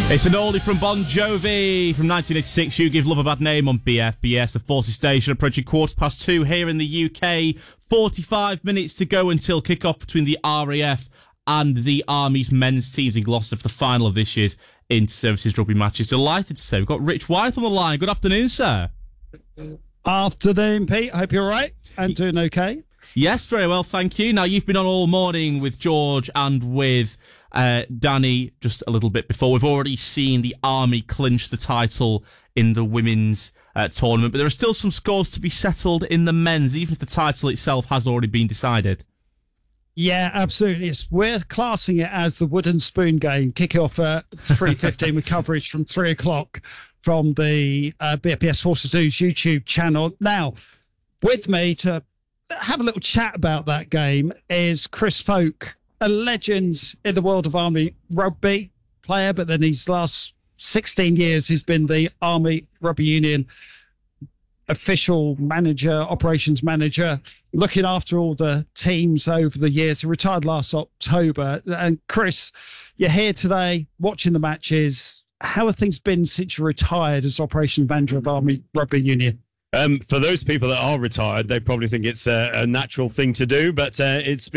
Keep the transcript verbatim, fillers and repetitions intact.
It's an oldie from Bon Jovi from nineteen eighty-six. You Give Love a Bad Name on B F B S. The Forces Station approaching quarter past two here in the U K. forty-five minutes to go until kick-off between the R A F and the Army's men's teams in Gloucester for the final of this year's Inter-Services Rugby matches. Delighted to say we've got Rich Wyeth on the line. Good afternoon, sir. Afternoon, Pete. Hope you're all right and doing okay. Yes, very well, thank you. Now, you've been on all morning with George and with uh, Danny just a little bit before. We've already seen the Army clinch the title in the women's uh, tournament, but there are still some scores to be settled in the men's, even if the title itself has already been decided. Yeah, absolutely. It's, we're classing it as the wooden spoon game. Kick off at three fifteen with coverage from three o'clock from the uh, B F B S Forces News YouTube channel. Now, with me to have a little chat about that game is Chris Folk, a legend in the world of Army rugby player, but then these last sixteen years he's been the Army Rugby Union official manager, operations manager, looking after all the teams over the years. He retired last October. And Chris, you're here today watching the matches. How have things been since you retired as operations manager of Army Rugby Union? Um, for those people that are retired, they probably think it's a, a natural thing to do, but uh, it's